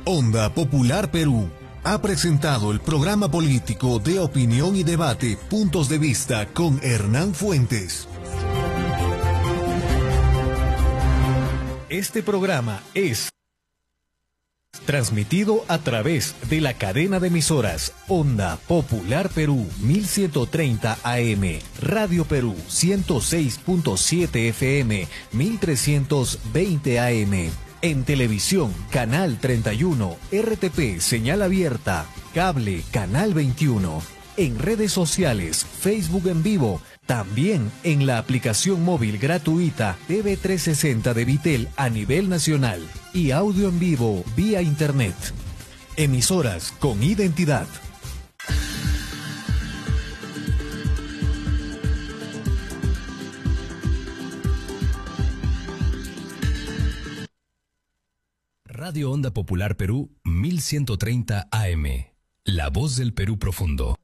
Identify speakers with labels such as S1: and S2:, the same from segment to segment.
S1: Onda Popular Perú ha presentado el programa político de opinión y debate Puntos de Vista con Hernán Fuentes. Este programa es transmitido a través de la cadena de emisoras Onda Popular Perú 1130 AM, Radio Perú 106.7 FM, 1320 AM. En televisión, Canal 31, RTP, señal abierta, cable, Canal 21. En redes sociales, Facebook en vivo, también en la aplicación móvil gratuita TV360 de Vitel a nivel nacional y audio en vivo vía internet. Emisoras con identidad.
S2: Radio Onda Popular Perú 1130 AM. La voz del Perú profundo.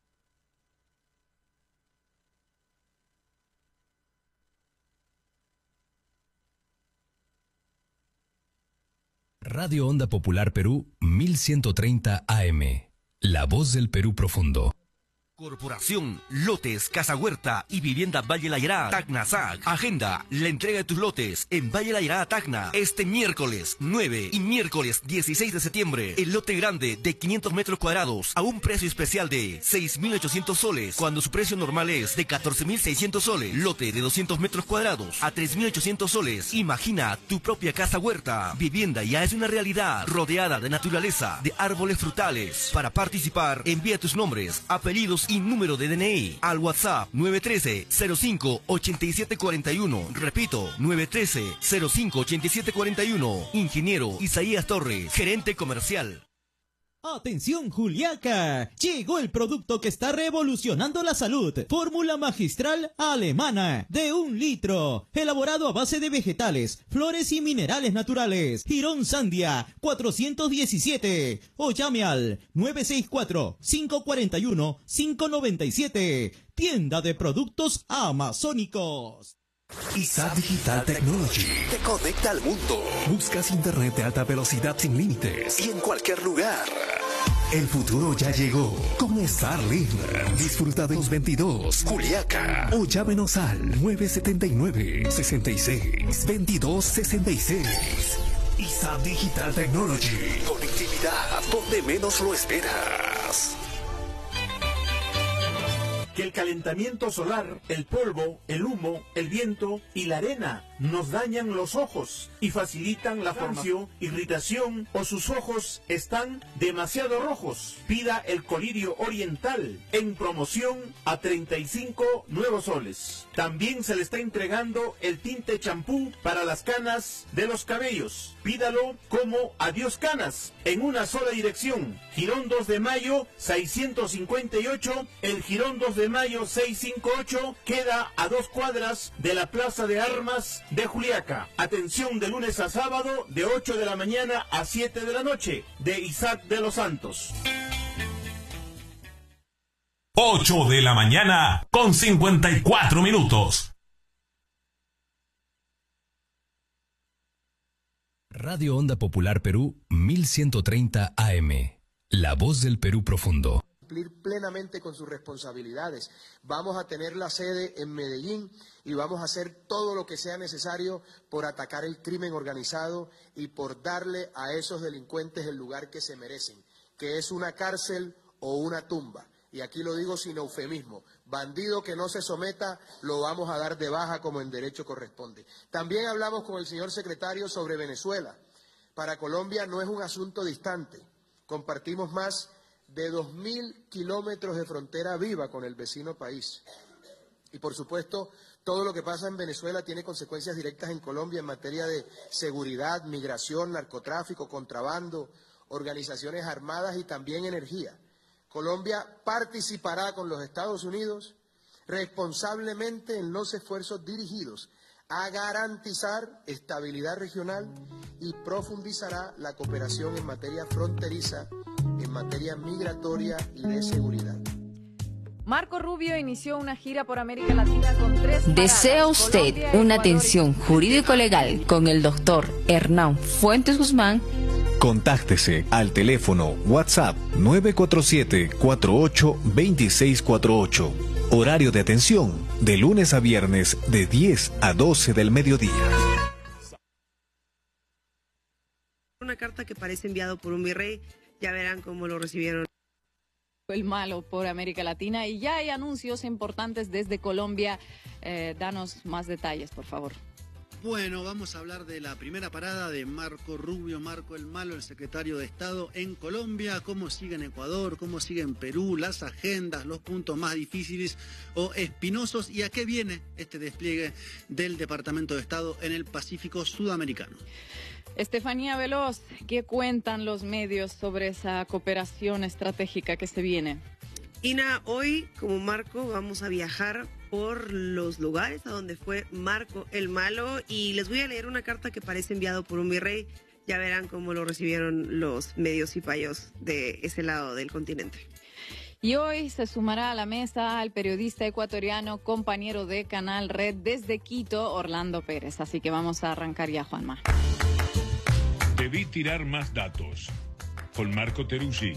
S2: Radio Onda Popular Perú 1130 AM. La voz del Perú profundo.
S3: Corporación Lotes, Casa Huerta y Vivienda Valle Layará, Tacna SAC. Agenda la entrega de tus lotes en Valle Layará, Tacna. Este miércoles 9 y miércoles 16 de septiembre. El lote grande de 500 metros cuadrados a un precio especial de 6.800 soles, cuando su precio normal es de 14.600 soles. Lote de 200 metros cuadrados a 3.800 soles. Imagina tu propia casa huerta. Vivienda ya es una realidad, rodeada de naturaleza, de árboles frutales. Para participar, envía tus nombres, apellidos y número de DNI al WhatsApp 913-05-8741. Repito, 913-05-8741. Ingeniero Isaías Torres, gerente comercial.
S4: ¡Atención, Juliaca! Llegó el producto que está revolucionando la salud. Fórmula magistral alemana de 1 litro. Elaborado a base de vegetales, flores y minerales naturales. Girón Sandia 417. O llame al 964-541-597. Tienda de productos amazónicos.
S1: ISAT Digital Technology te conecta al mundo. Buscas internet de alta velocidad sin límites y en cualquier lugar. El futuro ya llegó con Starlink. Disfruta de los 22 Juliaca o llámenos al 979-66-2266. ISAT Digital Technology. Conectividad donde menos lo esperas.
S5: Que el calentamiento solar, el polvo, el humo, el viento y la arena nos dañan los ojos y facilitan la formación, irritación o sus ojos están demasiado rojos. Pida el colirio oriental en promoción a 35 nuevos soles. También se le está entregando el tinte champú para las canas de los cabellos. Pídalo como Adiós Canas en una sola dirección. Girón 2 de Mayo 658, el Girón 2 de Mayo 658 queda a 2 cuadras de la Plaza de Armas de Juliaca. Atención de lunes a sábado de 8 de la mañana a 7 de la noche de Isaac de los Santos.
S6: 8 de la mañana con 54 minutos.
S2: Radio Onda Popular Perú 1130 AM. La voz del Perú profundo.
S7: Cumplir plenamente con sus responsabilidades. Vamos a tener la sede en Medellín y vamos a hacer todo lo que sea necesario por atacar el crimen organizado y por darle a esos delincuentes el lugar que se merecen, que es una cárcel o una tumba. Y aquí lo digo sin eufemismo, bandido que no se someta lo vamos a dar de baja como en derecho corresponde. También hablamos con el señor secretario sobre Venezuela. Para Colombia no es un asunto distante, compartimos más de 2.000 kilómetros de frontera viva con el vecino país. Y por supuesto, todo lo que pasa en Venezuela tiene consecuencias directas en Colombia en materia de seguridad, migración, narcotráfico, contrabando, organizaciones armadas y también energía. Colombia participará con los Estados Unidos responsablemente en los esfuerzos dirigidos a garantizar estabilidad regional y profundizará la cooperación en materia fronteriza, en materia migratoria y de seguridad.
S8: Marco Rubio inició una gira por América Latina con 3 paradas.
S9: ¿Desea usted
S8: Colombia,
S9: una
S8: Ecuador
S9: atención jurídico-legal con el doctor Hernán Fuentes Guzmán?
S1: Contáctese al teléfono WhatsApp 947-48-2648. Horario de atención de lunes a viernes de 10 a 12 del mediodía.
S9: Una carta que parece enviado por un virrey, ya verán cómo lo recibieron.
S8: El malo por América Latina, y ya hay anuncios importantes desde Colombia. Danos más detalles, por favor.
S10: Bueno, vamos a hablar de la primera parada de Marco Rubio, Marco el Malo, el secretario de Estado en Colombia, cómo sigue en Ecuador, cómo sigue en Perú, las agendas, los puntos más difíciles o espinosos y a qué viene este despliegue del Departamento de Estado en el Pacífico Sudamericano.
S8: Estefanía Veloz, ¿qué cuentan los medios sobre esa cooperación estratégica que se viene?
S9: Ina, hoy como Marco vamos a viajar por los lugares a donde fue Marco el Malo y les voy a leer una carta que parece enviado por un virrey. Ya verán cómo lo recibieron los medios cipayos de ese lado del continente.
S8: Y hoy se sumará a la mesa el periodista ecuatoriano, compañero de Canal Red desde Quito, Orlando Pérez. Así que vamos a arrancar ya, Juanma.
S11: Debí tirar más datos. Con Marco Teruggi.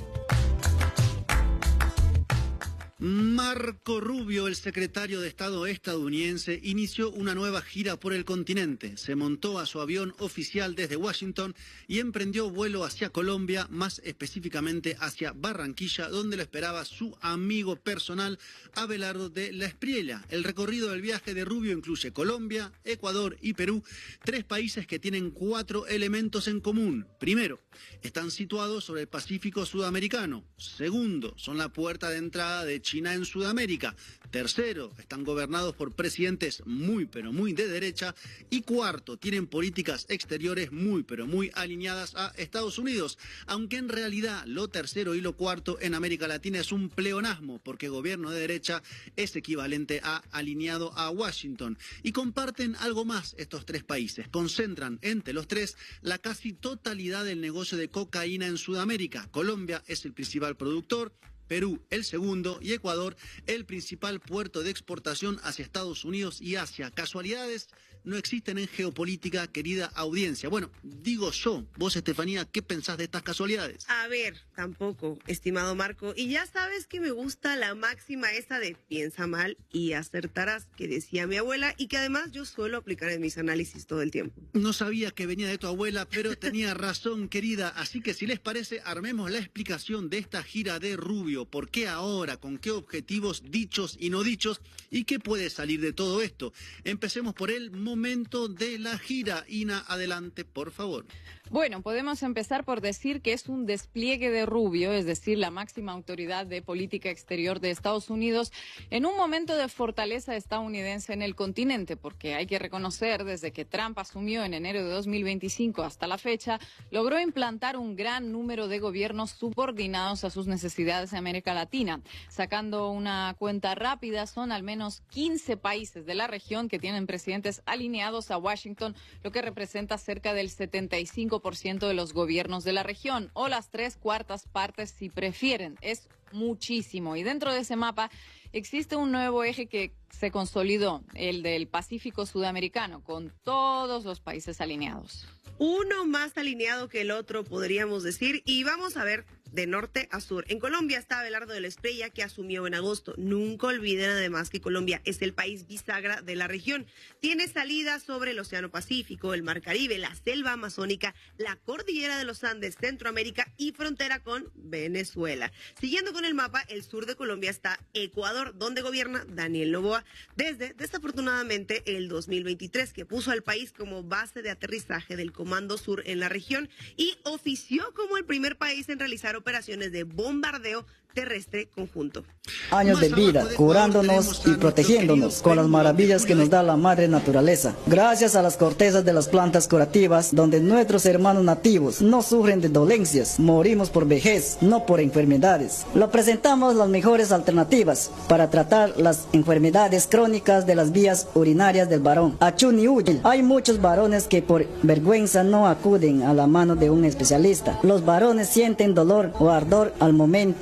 S10: Marco Rubio, el secretario de Estado estadounidense, inició una nueva gira por el continente. Se montó a su avión oficial desde Washington y emprendió vuelo hacia Colombia, más específicamente hacia Barranquilla, donde lo esperaba su amigo personal Abelardo de la Espriella. El recorrido del viaje de Rubio incluye Colombia, Ecuador y Perú, 3 países que tienen 4 elementos en común. Primero, están situados sobre el Pacífico Sudamericano. Segundo, son la puerta de entrada de China en Sudamérica. Tercero, están gobernados por presidentes muy pero muy de derecha. Y cuarto, tienen políticas exteriores muy pero muy alineadas a Estados Unidos. Aunque en realidad lo tercero y lo cuarto en América Latina es un pleonasmo, porque gobierno de derecha es equivalente a alineado a Washington. Y comparten algo más estos 3 países. Concentran entre los 3 la casi totalidad del negocio de cocaína en Sudamérica. Colombia es el principal productor, Perú el segundo y Ecuador el principal puerto de exportación hacia Estados Unidos y Asia. ¿Casualidades? No existen en geopolítica, querida audiencia. Bueno, digo yo, vos, Estefanía, ¿qué pensás de estas casualidades?
S9: A ver, tampoco, estimado Marco. Y ya sabes que me gusta la máxima esa de piensa mal y acertarás, que decía mi abuela y que además yo suelo aplicar en mis análisis todo el tiempo.
S10: No sabía que venía de tu abuela, pero tenía razón, querida. Así que si les parece, armemos la explicación de esta gira de Rubio. ¿Por qué ahora? ¿Con qué objetivos dichos y no dichos? ¿Y qué puede salir de todo esto? Empecemos por el momento de la gira. Ina, adelante, por favor.
S8: Bueno, podemos empezar por decir que es un despliegue de Rubio, es decir, la máxima autoridad de política exterior de Estados Unidos, en un momento de fortaleza estadounidense en el continente, porque hay que reconocer, desde que Trump asumió en enero de 2025 hasta la fecha, logró implantar un gran número de gobiernos subordinados a sus necesidades en América Latina. Sacando una cuenta rápida, son al menos 15 países de la región que tienen presidentes alineados a Washington, lo que representa cerca del 75% de los gobiernos de la región, o las 3/4 partes si prefieren. Es muchísimo. Y dentro de ese mapa existe un nuevo eje que se consolidó, el del Pacífico Sudamericano, con todos los países alineados.
S9: Uno más alineado que el otro, podríamos decir, y vamos a ver de norte a sur. En Colombia está Abelardo de la Espriella, que asumió en agosto. Nunca olviden además que Colombia es el país bisagra de la región. Tiene salida sobre el Océano Pacífico, el Mar Caribe, la selva amazónica, la cordillera de los Andes, Centroamérica y frontera con Venezuela. Siguiendo con el mapa, el sur de Colombia está Ecuador, donde gobierna Daniel Noboa desde, desafortunadamente, el 2023, que puso al país como base de aterrizaje del Comando Sur en la región y ofició como el primer país en realizar operaciones de bombardeo terrestre conjunto.
S12: Años de vida, curándonos y protegiéndonos con las maravillas que nos da la madre naturaleza. Gracias a las cortezas de las plantas curativas, donde nuestros hermanos nativos no sufren de dolencias, morimos por vejez, no por enfermedades. Lo presentamos las mejores alternativas para tratar las enfermedades crónicas de las vías urinarias del varón. Achuniuy. Hay muchos varones que por vergüenza no acuden a la mano de un especialista. Los varones sienten dolor o ardor al momento de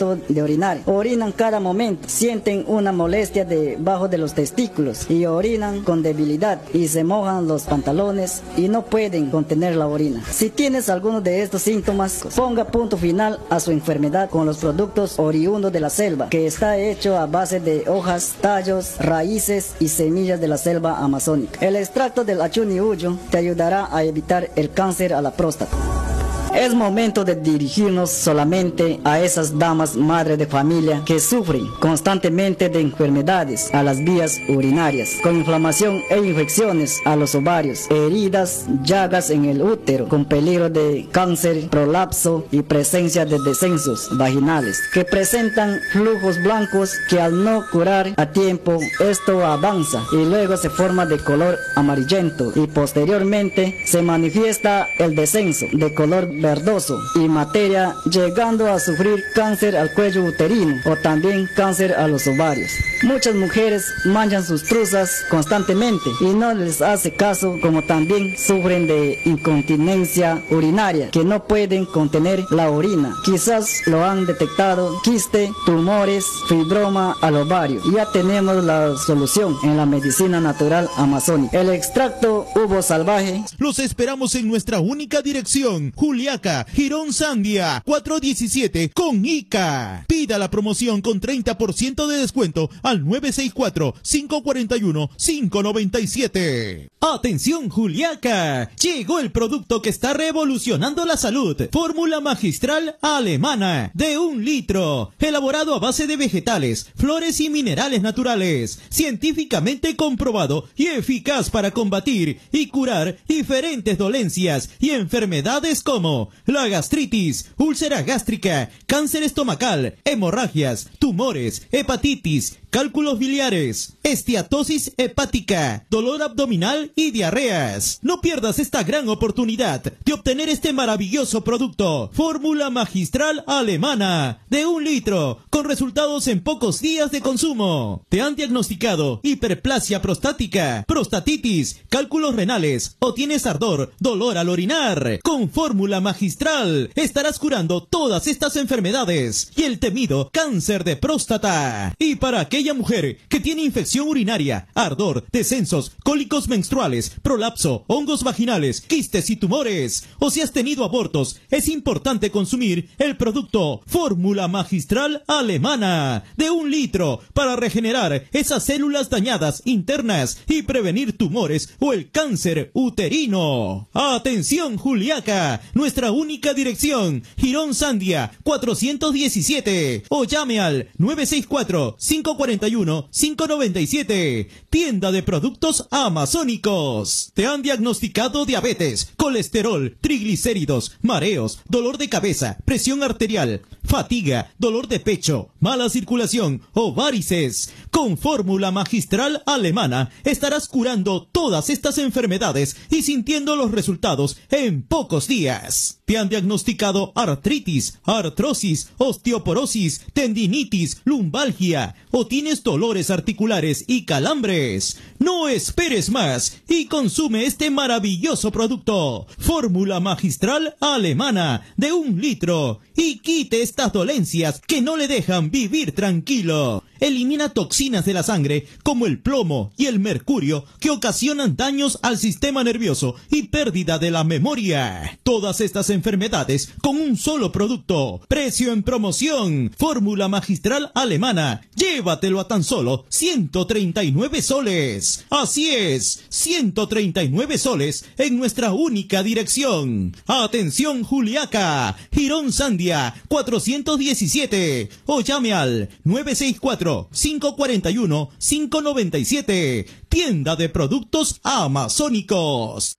S12: orinar. Orinan cada momento, sienten una molestia debajo de los testículos y orinan con debilidad y se mojan los pantalones y no pueden contener la orina. Si tienes alguno de estos síntomas, ponga punto final a su enfermedad con los productos oriundos de la selva, que está hecho a base de hojas, tallos, raíces y semillas de la selva amazónica. El extracto del achuniuyo te ayudará a evitar el cáncer a la próstata. Es momento de dirigirnos solamente a esas damas madres de familia que sufren constantemente de enfermedades a las vías urinarias, con inflamación e infecciones a los ovarios, heridas, llagas en el útero, con peligro de cáncer, prolapso y presencia de descensos vaginales, que presentan flujos blancos que al no curar a tiempo, esto avanza y luego se forma de color amarillento y posteriormente se manifiesta el descenso de color verdoso y materia, llegando a sufrir cáncer al cuello uterino o también cáncer a los ovarios. Muchas mujeres manchan sus truzas constantemente y no les hace caso, como también sufren de incontinencia urinaria, que no pueden contener la orina. Quizás lo han detectado: quiste, tumores, fibroma al ovario. Ya tenemos la solución en la medicina natural amazónica. El extracto uvo salvaje.
S4: Los esperamos en nuestra única dirección, Juliaca, Girón Sandia, 417 con ICA. Pida la promoción con 30% de descuento al 964-541-597. Atención Juliaca, llegó el producto que está revolucionando la salud. Fórmula magistral alemana de 1 litro, elaborado a base de vegetales, flores y minerales naturales, científicamente comprobado y eficaz para combatir y curar diferentes dolencias y enfermedades como la gastritis, úlcera gástrica, cáncer estomacal, hemorragias, tumores, hepatitis, cálculos biliares, esteatosis hepática, dolor abdominal y diarreas. No pierdas esta gran oportunidad de obtener este maravilloso producto. Fórmula magistral alemana de 1 litro, con resultados en pocos días de consumo. ¿Te han diagnosticado hiperplasia prostática, prostatitis, cálculos renales o tienes ardor, dolor al orinar? Con fórmula magistral estarás curando todas estas enfermedades y el temido cáncer de próstata. Y para aquella mujer que tiene infección urinaria, ardor, descensos, cólicos menstruales, prolapso, hongos vaginales, quistes y tumores, o si has tenido abortos, es importante consumir el producto Fórmula Magistral Alemana de 1 litro para regenerar esas células dañadas internas y prevenir tumores o el cáncer uterino. Atención Juliaca, nuestra única dirección, Girón Sandia 417, o llame al 964-541-597. Tienda de productos amazónicos. ¿Te han diagnosticado diabetes, colesterol, triglicéridos, mareos, dolor de cabeza, presión arterial, fatiga, dolor de pecho, mala circulación o varices? Con Fórmula Magistral Alemana estarás curando todas estas enfermedades y sintiendo los resultados en pocos días. ¿Te han diagnosticado artritis, artrosis, osteoporosis, tendinitis, lumbalgia o tienes dolores articulares y calambres? No esperes más y consume este maravilloso producto, Fórmula Magistral Alemana de 1 litro, y quite estas dolencias que no le dejan vivir tranquilo. Elimina toxinas de la sangre como el plomo y el mercurio que ocasionan daños al sistema nervioso y pérdida de la memoria. Todas estas enfermedades con un solo producto. Precio en promoción. Fórmula Magistral Alemana. Llévatelo a tan solo 139 soles. Así es, 139 soles en nuestra única dirección. Atención Juliaca, Girón Sandia 417, o llame al 964-541-597. Tienda de productos amazónicos.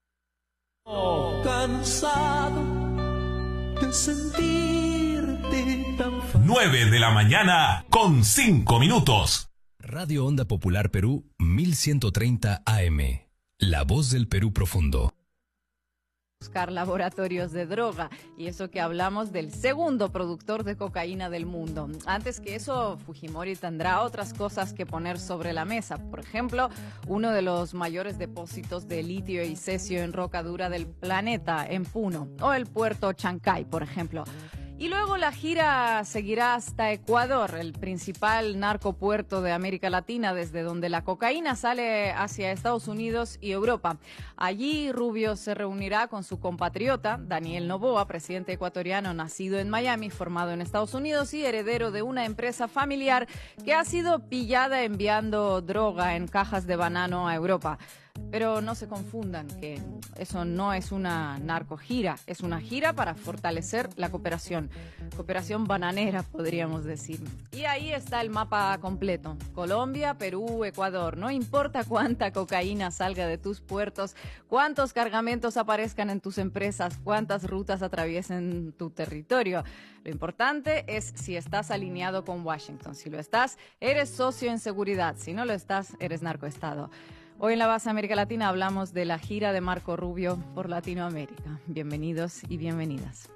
S13: Cansado de sentirte tan
S6: 9 de la mañana con 5 minutos.
S2: Radio Onda Popular Perú 1130 AM. La voz del Perú profundo.
S8: Buscar laboratorios de droga, y eso que hablamos del segundo productor de cocaína del mundo. Antes que eso, Fujimori tendrá otras cosas que poner sobre la mesa. Por ejemplo, uno de los mayores depósitos de litio y cesio en roca dura del planeta, en Puno, o el puerto Chancay, por ejemplo. Y luego la gira seguirá hasta Ecuador, el principal narcopuerto de América Latina, desde donde la cocaína sale hacia Estados Unidos y Europa. Allí Rubio se reunirá con su compatriota, Daniel Noboa, presidente ecuatoriano nacido en Miami, formado en Estados Unidos y heredero de una empresa familiar que ha sido pillada enviando droga en cajas de banano a Europa. Pero no se confundan, que eso no es una narcogira, es una gira para fortalecer la cooperación bananera, podríamos decir. Y ahí está el mapa completo: Colombia, Perú, Ecuador. No importa cuánta cocaína salga de tus puertos, cuántos cargamentos aparezcan en tus empresas, cuántas rutas atraviesen tu territorio. Lo importante es si estás alineado con Washington. Si lo estás, eres socio en seguridad. Si no lo estás, eres narcoestado. Hoy en la Base América Latina hablamos de la gira de Marco Rubio por Latinoamérica. Bienvenidos y bienvenidas.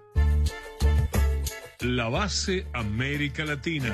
S11: La Base América Latina.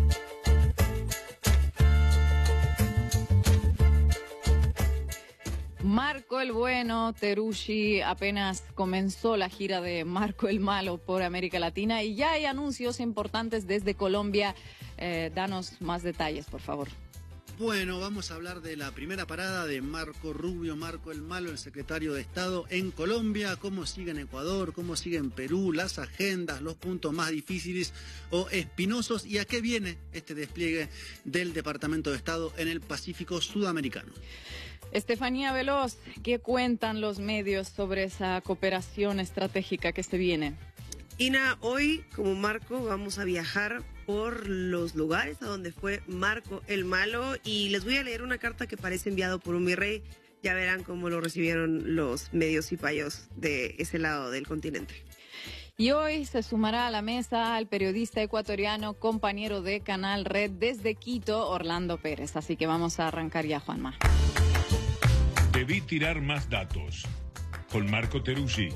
S8: Marco el Bueno, Teruggi, apenas comenzó la gira de Marco el Malo por América Latina y ya hay anuncios importantes desde Colombia. Danos más detalles, por favor.
S10: Bueno, vamos a hablar de la primera parada de Marco Rubio, Marco el Malo, el secretario de Estado en Colombia, cómo sigue en Ecuador, cómo sigue en Perú, las agendas, los puntos más difíciles o espinosos y a qué viene este despliegue del Departamento de Estado en el Pacífico Sudamericano.
S8: Estefanía Veloz, ¿qué cuentan los medios sobre esa cooperación estratégica que se viene?
S9: Ina, hoy como Marco vamos a viajar por los lugares a donde fue Marco el Malo y les voy a leer una carta que parece enviado por un virrey. Ya verán cómo lo recibieron los medios cipayos de ese lado del continente.
S8: Y hoy se sumará a la mesa el periodista ecuatoriano, compañero de Canal Red desde Quito, Orlando Pérez. Así que vamos a arrancar ya, Juanma.
S11: Debí tirar más datos. Con Marco Teruggi.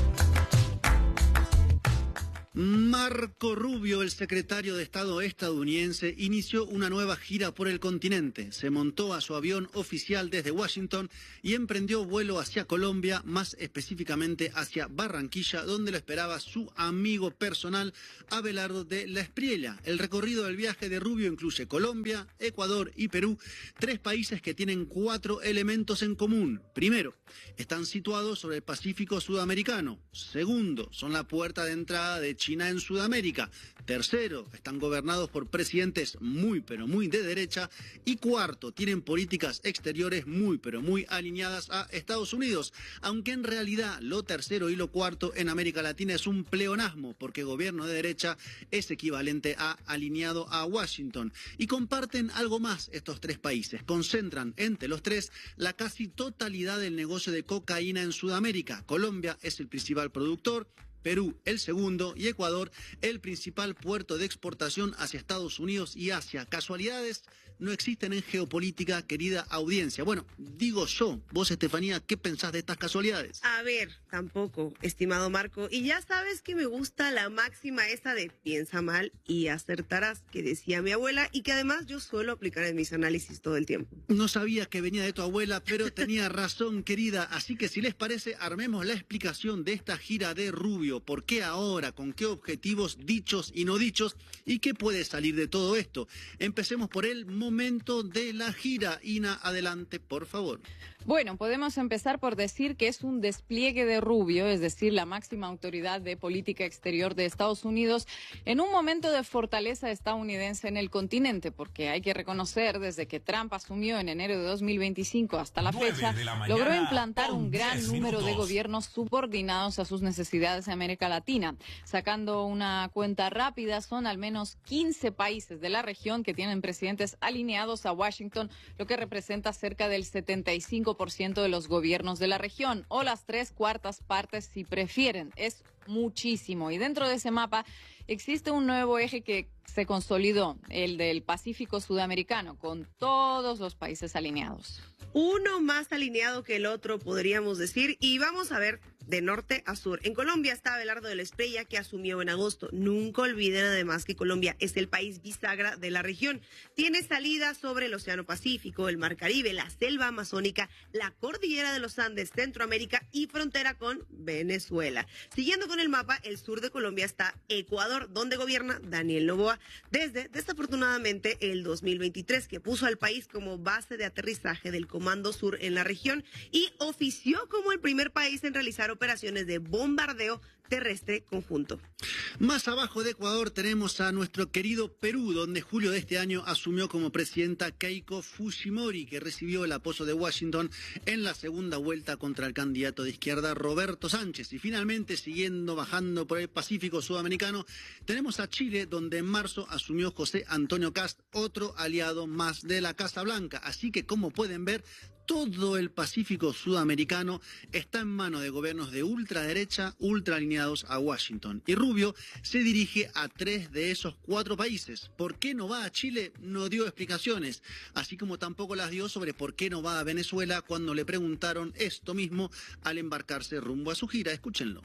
S10: Marco Rubio, el secretario de Estado estadounidense, inició una nueva gira por el continente. Se montó a su avión oficial desde Washington y emprendió vuelo hacia Colombia, más específicamente hacia Barranquilla, donde lo esperaba su amigo personal, Abelardo de la Espriella. El recorrido del viaje de Rubio incluye Colombia, Ecuador y Perú, 3 países que tienen 4 elementos en común. Primero, están situados sobre el Pacífico Sudamericano. Segundo, son la puerta de entrada de China en Sudamérica. Tercero, están gobernados por presidentes muy pero muy de derecha. Y cuarto, tienen políticas exteriores muy pero muy alineadas a Estados Unidos. Aunque en realidad lo tercero y lo cuarto en América Latina es un pleonasmo, porque gobierno de derecha es equivalente a alineado a Washington. Y comparten algo más estos 3 países. Concentran entre los 3 la casi totalidad del negocio de cocaína en Sudamérica. Colombia es el principal productor, Perú el segundo y Ecuador el principal puerto de exportación hacia Estados Unidos y Asia. Casualidades no existen en geopolítica, querida audiencia. Bueno, digo yo, vos, Estefanía, ¿qué pensás de estas casualidades?
S9: A ver, tampoco, estimado Marco. Y ya sabes que me gusta la máxima esta de piensa mal y acertarás, que decía mi abuela y que además yo suelo aplicar en mis análisis todo el tiempo.
S10: No sabía que venía de tu abuela, pero tenía razón, querida. Así que si les parece, armemos la explicación de esta gira de Rubio. ¿Por qué ahora? ¿Con qué objetivos dichos y no dichos? ¿Y qué puede salir de todo esto? Empecemos por el momento de la gira. Ina, adelante, por favor.
S8: Bueno, podemos empezar por decir que es un despliegue de Rubio, es decir, la máxima autoridad de política exterior de Estados Unidos, en un momento de fortaleza estadounidense en el continente, porque hay que reconocer, desde que Trump asumió en enero de 2025 hasta la fecha, logró implantar un gran número de gobiernos subordinados a sus necesidades en América Latina. Sacando una cuenta rápida, son al menos 15 países de la región que tienen presidentes alineados a Washington, lo que representa cerca del 75% de los gobiernos de la región, o las 3/4 partes si prefieren. Es muchísimo. Y dentro de ese mapa existe un nuevo eje que se consolidó, el del Pacífico Sudamericano, con todos los países alineados.
S9: Uno más alineado que el otro, podríamos decir, y vamos a ver de norte a sur. En Colombia está Abelardo de la Espriella, que asumió en agosto. Nunca olviden además que Colombia es el país bisagra de la región. Tiene salida sobre el Océano Pacífico, el Mar Caribe, la selva amazónica, la cordillera de los Andes, Centroamérica y frontera con Venezuela. Siguiendo con según el mapa, el sur de Colombia está Ecuador, donde gobierna Daniel Noboa desde, desafortunadamente, el 2023, que puso al país como base de aterrizaje del Comando Sur en la región y ofició como el primer país en realizar operaciones de bombardeo terrestre conjunto.
S10: Más abajo de Ecuador tenemos a nuestro querido Perú, donde julio de este año asumió como presidenta Keiko Fujimori, que recibió el apoyo de Washington en la segunda vuelta contra el candidato de izquierda Roberto Sánchez. Y finalmente, siguiendo bajando por el Pacífico sudamericano, tenemos a Chile, donde en marzo asumió José Antonio Kast, otro aliado más de la Casa Blanca. Así que, como pueden ver, todo el Pacífico sudamericano está en manos de gobiernos de ultraderecha, ultra alineados a Washington. Y Rubio se dirige a 3 de esos 4 países. ¿Por qué no va a Chile? No dio explicaciones, así como tampoco las dio sobre por qué no va a Venezuela cuando le preguntaron esto mismo al embarcarse rumbo a su gira. Escúchenlo.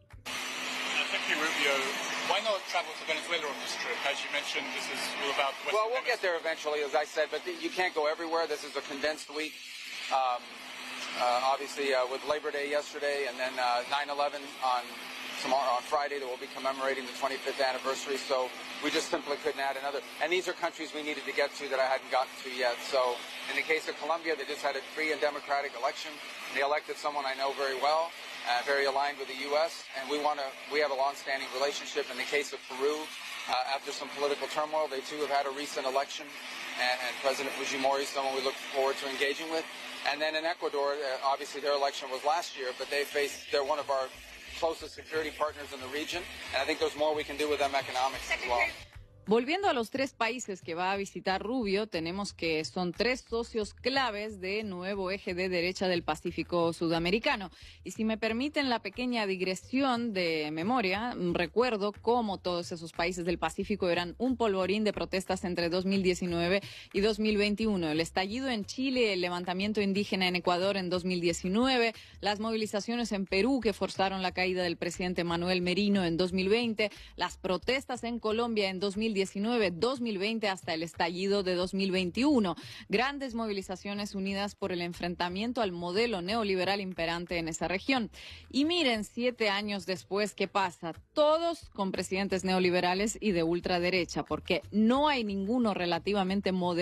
S14: Why not travel to Venezuela on this trip? As you mentioned, this is all about Western
S15: Well, we'll get there eventually, as I said, but you can't go everywhere. This is a condensed week. Obviously, with Labor Day yesterday and then 9/11 tomorrow, on Friday, that we'll be commemorating the 25th anniversary. So we just simply couldn't add another. And these are countries we needed to get to that I hadn't gotten to yet. So in the case of Colombia, they just had a free and democratic election. They elected someone I know very well. Very aligned with the U.S., and we have a long-standing relationship. In the case of Peru, after some political turmoil, they too have had a recent election, and President Fujimori is someone we look forward to engaging with. And then in Ecuador, obviously their election was last year, but they're one of our closest security partners in the region, and I think there's more we can do with them economics as well.
S8: Volviendo a los 3 países que va a visitar Rubio, tenemos que son 3 socios claves de nuevo eje de derecha del Pacífico sudamericano. Y si me permiten la pequeña digresión de memoria, recuerdo cómo todos esos países del Pacífico eran un polvorín de protestas entre 2019 y 2021. El estallido en Chile, el levantamiento indígena en Ecuador en 2019, las movilizaciones en Perú que forzaron la caída del presidente Manuel Merino en 2020, las protestas en Colombia en 2019, 2020 hasta el estallido de 2021. Grandes movilizaciones unidas por el enfrentamiento al modelo neoliberal imperante en esa región. Y miren, 7 años después, ¿qué pasa? Todos con presidentes neoliberales y de ultraderecha, porque no hay ninguno relativamente moderno